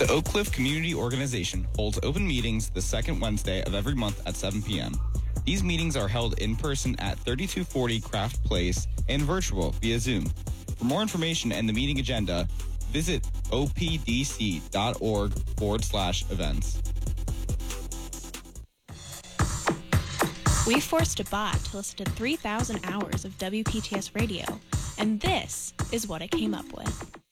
The Oak Cliff Community Organization holds open meetings the second Wednesday of every month at 7 p.m. These meetings are held in person at 3240 Craft Place and virtual via Zoom. For more information and the meeting agenda, visit opdc.org/events. We forced a bot to listen to 3,000 hours of WPTS radio, and this is what it came up with.